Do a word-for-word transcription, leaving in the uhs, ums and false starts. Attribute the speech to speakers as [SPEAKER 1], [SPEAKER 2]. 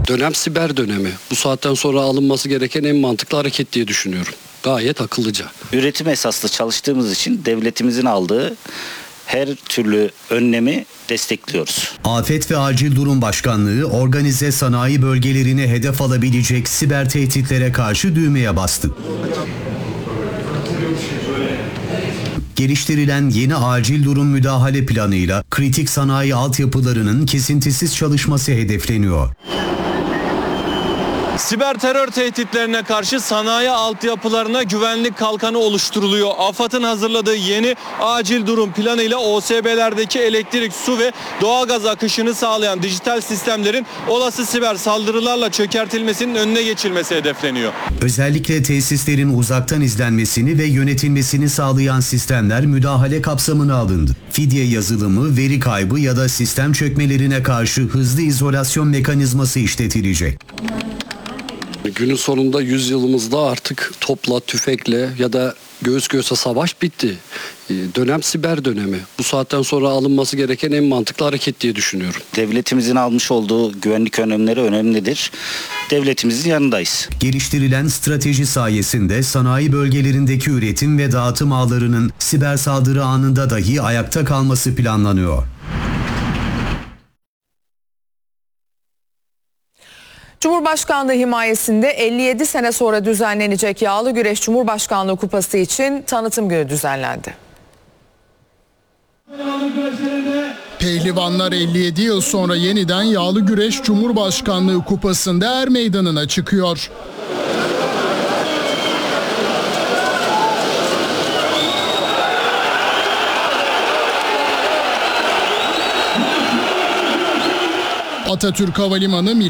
[SPEAKER 1] Dönem siber dönemi. Bu saatten sonra alınması gereken en mantıklı hareket diye düşünüyorum. Gayet akıllıca.
[SPEAKER 2] Üretim esaslı çalıştığımız için devletimizin aldığı her türlü önlemi destekliyoruz.
[SPEAKER 3] Afet ve Acil Durum Başkanlığı organize sanayi bölgelerini hedef alabilecek siber tehditlere karşı düğmeye bastı. Geliştirilen yeni acil durum müdahale planıyla kritik sanayi altyapılarının kesintisiz çalışması hedefleniyor.
[SPEAKER 4] Siber terör tehditlerine karşı sanayi altyapılarına güvenlik kalkanı oluşturuluyor. AFAD'ın hazırladığı yeni acil durum planıyla O S B'lerdeki elektrik, su ve doğalgaz akışını sağlayan dijital sistemlerin olası siber saldırılarla çökertilmesinin önüne geçilmesi hedefleniyor.
[SPEAKER 3] Özellikle tesislerin uzaktan izlenmesini ve yönetilmesini sağlayan sistemler müdahale kapsamına alındı. Fidye yazılımı, veri kaybı ya da sistem çökmelerine karşı hızlı izolasyon mekanizması işletilecek.
[SPEAKER 1] Günün sonunda yüzyılımızda artık topla, tüfekle ya da göğüs göğüse savaş bitti. Dönem siber dönemi. Bu saatten sonra alınması gereken en mantıklı hareket diye düşünüyorum.
[SPEAKER 2] Devletimizin almış olduğu güvenlik önlemleri önemlidir. Devletimizin yanındayız.
[SPEAKER 3] Geliştirilen strateji sayesinde sanayi bölgelerindeki üretim ve dağıtım ağlarının siber saldırı anında dahi ayakta kalması planlanıyor.
[SPEAKER 5] Cumhurbaşkanlığı himayesinde elli yedi sene sonra düzenlenecek Yağlı Güreş Cumhurbaşkanlığı Kupası için tanıtım günü düzenlendi.
[SPEAKER 6] Pehlivanlar elli yedi yıl sonra yeniden Yağlı Güreş Cumhurbaşkanlığı Kupası'nda er meydanına çıkıyor. Atatürk Havalimanı